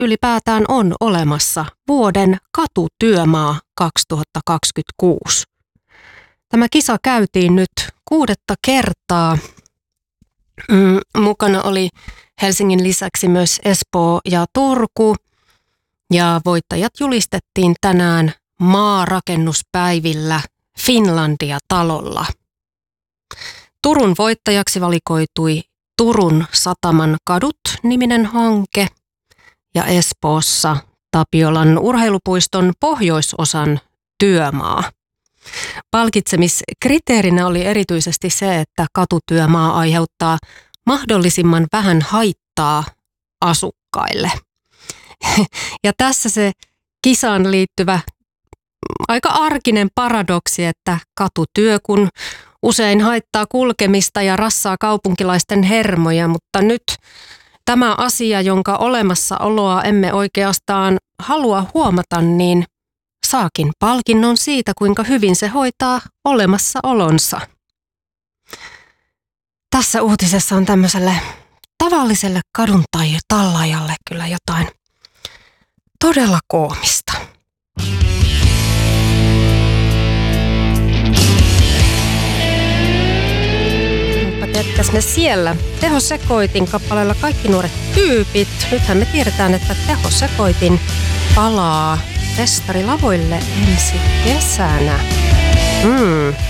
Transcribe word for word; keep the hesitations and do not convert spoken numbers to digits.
ylipäätään on olemassa vuoden katutyömaa kaksituhattakaksikymmentäkuusi. Tämä kisa käytiin nyt kuudetta kertaa. Mm, mukana oli Helsingin lisäksi myös Espoo ja Turku. Ja voittajat julistettiin tänään maarakennuspäivillä Finlandia-talolla. Turun voittajaksi valikoitui Turun sataman kadut-niminen hanke ja Espoossa Tapiolan urheilupuiston pohjoisosan työmaa. Palkitsemiskriteerinä oli erityisesti se, että katutyömaa aiheuttaa mahdollisimman vähän haittaa asukkaille. Ja tässä se kisaan liittyvä aika arkinen paradoksi, että katutyö kun usein haittaa kulkemista ja rassaa kaupunkilaisten hermoja, mutta nyt tämä asia, jonka olemassaoloa emme oikeastaan halua huomata, niin saakin palkinnon siitä, kuinka hyvin se hoitaa olemassaolonsa. Tässä uutisessa on tämmöiselle tavalliselle kadun tai tallaajalle kyllä jotain todella koomista. Jätkäs ne siellä Tehosekoitin kappaleella Kaikki nuoret tyypit. Nythän me tiedetään, että Tehosekoitin palaa festarilavoille ensi kesänä. Mm.